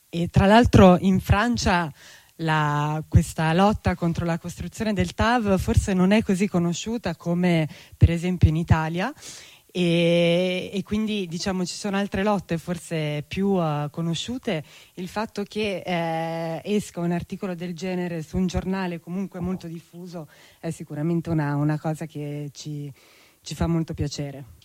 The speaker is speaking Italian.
E tra l'altro in Francia questa lotta contro la costruzione del TAV forse non è così conosciuta come per esempio in Italia, e quindi diciamo ci sono altre lotte forse più conosciute. Il fatto che esca un articolo del genere su un giornale comunque molto diffuso è sicuramente una cosa che ci fa molto piacere.